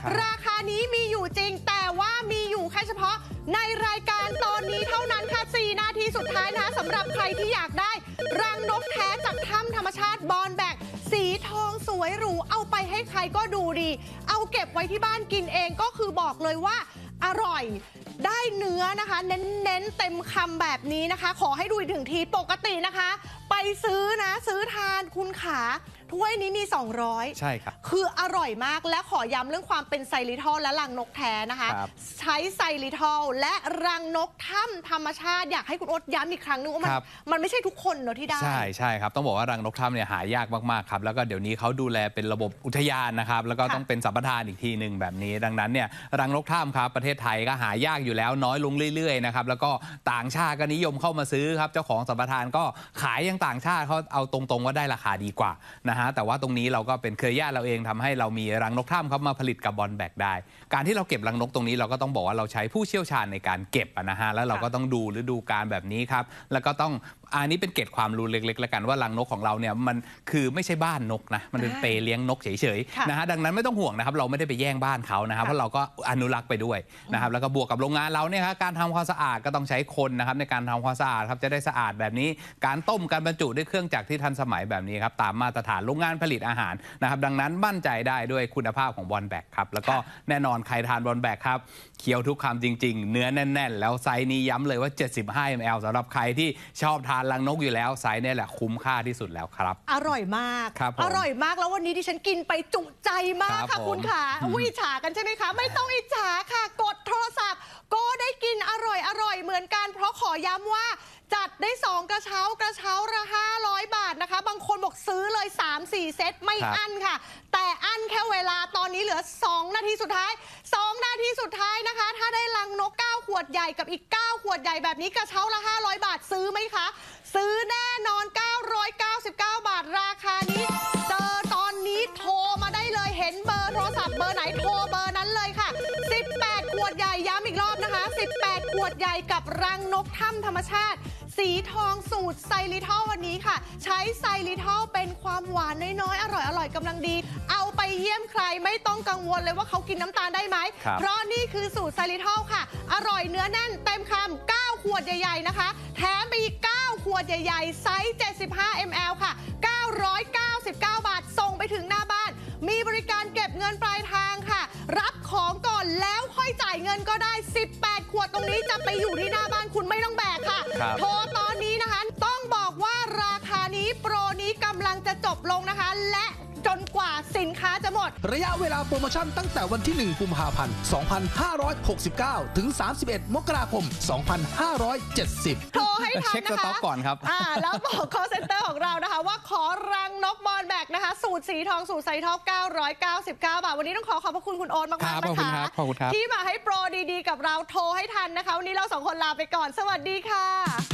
ราคานี้มีอยู่จริงแต่ว่ามีอยู่แค่เฉพาะในรายการตอนนี้เท่านั้นค่ะ4 นาทีสุดท้ายนะคะสำหรับใครที่อยากได้รังนกแท้จากถ้ำธรรมชาติบอนแบกสีทองสวยหรูเอาไปให้ใครก็ดูดีเอาเก็บไว้ที่บ้านกินเองก็คือบอกเลยว่าอร่อยได้เนื้อนะคะเน้นเต็มคำแบบนี้นะคะขอให้ดูถึงทีปกตินะคะไปซื้อทานคุณขาถ้วยนี้มี200 ใช่ครับคืออร่อยมากและขอย้ำเรื่องความเป็นไซริทอลและรังนกแท้นะคะใช้ไซริทอลและรังนกถ้ำธรรมชาติอยากให้คุณโอ๊ตย้ำอีกครั้งนึงว่ามันไม่ใช่ทุกคนเนอะที่ได้ใช่ครับต้องบอกว่ารังนกถ้ำเนี่ยหายากมากๆครับแล้วก็เดี๋ยวนี้เขาดูแลเป็นระบบอุทยานนะครับแล้วก็ต้องเป็นสัมปทานอีกทีหนึ่งแบบนี้ดังนั้นเนี่ยรังนกถ้ำครับประเทศไทยก็หายากอยู่แล้วน้อยลงเรื่อยๆนะครับแล้วก็ต่างชาติก็นิยมเข้ามาซื้อครับเจ้าของสัมปทานก็ขายยังต่างชาติเขาเอาตรงๆว่าได้ราคาดีกว่านะฮะแต่ว่าตรงนี้เราก็เป็นเครือญาติเราเองทำให้เรามีรังนกถ้ำครับมาผลิตกับบอนแบกได้การที่เราเก็บรังนกตรงนี้เราก็ต้องบอกว่าเราใช้ผู้เชี่ยวชาญในการเก็บนะฮะแล้วเราก็ต้องดูฤดูกาลแบบนี้ครับแล้วก็ต้องอันนี้เป็นเกร็ดความรู้เล็กๆแล้วกันว่ารังนกของเราเนี่ยมันคือไม่ใช่บ้านนกนะมันเป็นเปเลี้ยงนกเฉยๆนะฮะดังนั้นไม่ต้องห่วงนะครับเราไม่ได้ไปแย่งบ้านเขานะครับเพราะเราก็อนุรักษ์ไปด้วยนะครับแล้วก็บวกกับโรงงานเราเนี่ยครับการทำความสะอาดก็ต้องใช้คนนะครับในการทำความสะอาดครับจะได้สะอาดแบบนี้การต้มการบรรจุด้วยเครื่องจักรที่ทันสมัยแบบนี้ครับตามมาตรฐานโรงงานผลิตอาหารนะครับดังนั้นมั่นใจได้ด้วยคุณภาพของบอนแบกครับแล้วก็แน่นอนใครทานบอนแบกครับเคี้ยวทุกคำจริงๆเนื้อแน่นๆแล้วไซส์นี้ย้ำเลยว่า75 ml สำหรับใครที่ชอบทานรังนกอยู่แล้วไซส์นี่แหละคุ้มค่าที่สุดแล้วครับอร่อยมากอร่อยมากแล้ววันนี้ที่ฉันกินไปจุใจมากค่ะคุณขาอิจฉากันใช่ไหมคะไม่ต้องอิจฉาค่ะกดโทรศัพท์ก็ได้กินอร่อยเหมือนกันเพราะขอย้ำว่าจัดได้2 กระเช้าละ500 บาทนะคะบางคนบอกซื้อเลย 3-4 เซตไม่อั้นค่ะแต่อั้นแค่เวลาตอนนี้เหลือ2 นาทีสุดท้าย2 นาทีสุดท้ายนะคะถ้าได้รังนก9 ขวดใหญ่กับอีก9 ขวดใหญ่แบบนี้กระเช้าละ500 บาทซื้อไหมคะซื้อแน่นอน999 บาทราคานี้เจอตอนนี้โทรมาได้เลยเห็นเบอร์โทรศัพท์เบอร์ไหนโทรเบอร์นั้นเลยค่ะ18 ขวดใหญ่ย้ำอีกรอบนะคะ18 ขวดใหญ่กับรังนกถ้ำธรรมชาติสีทองสูตรไซริทอลวันนี้ค่ะใช้ไซริทอลเป็นความหวานน้อยๆอร่อยกำลังดีเอาไปเยี่ยมใครไม่ต้องกังวลเลยว่าเขากินน้ำตาลได้ไหมเพราะนี่คือสูตรไซริทอลค่ะอร่อยเนื้อแน่นเต็มคำ9 ขวดใหญ่ๆนะคะแถมไปอีก9 ขวดใหญ่ๆไซส์75 ml ค่ะ999 บาทส่งไปถึงหน้าบ้านมีบริการเก็บเงินปลายทางค่ะรับของก่อนแล้วค่อยจ่ายเงินก็ได้18 ขวดตรงนี้จะไปอยู่ที่หน้าบ้านคุณไม่ต้องแบกค่ะโทรตอนนี้นะคะต้องบอกว่าราคานี้โปรนี้กำลังจะจบลงนะคะและจนกว่าสินค้าจะหมดระยะเวลาโปรโมชั่นตั้งแต่วันที่1 กุมภาพันธ์ 2569 ถึง 31 มกราคม 2570 โทรให้ทันนะคะเช็คสต็อกก่อนครับแล้วบอก call center ของเรานะคะว่าขอรังนกบอนแบกนะคะสูตรสีทองสูตรไซทอล999 บาทวันนี้ต้องขอบพระคุณคุณโอ๊ตมากๆนะคะที่มาให้โปรดีๆกับเราโทรให้ทันนะคะวันนี้เรา2 คนลาไปก่อนสวัสดีค่ะ